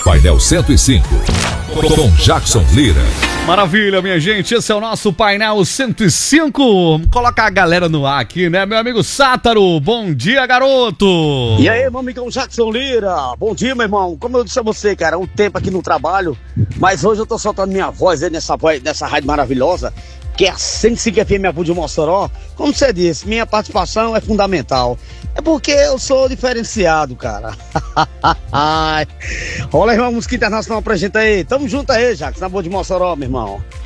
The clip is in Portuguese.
Painel 105, com Jackson Lira. Maravilha, minha gente, esse é o nosso Painel 105. Coloca a galera no ar aqui, né? Meu amigo Sátaro, bom dia, garoto! E aí, meu amigão Jackson Lira, bom dia, meu irmão. Como eu disse a você, cara, um tempo aqui no trabalho, mas hoje eu tô soltando minha voz aí nessa rádio maravilhosa, que é a 105 FM Apu de Mossoró. Como você disse, minha participação é fundamental. É porque eu sou diferenciado, cara. Olha aí uma música internacional pra gente aí. Tamo junto aí, Jackson, na Boa de Mossoró, meu irmão.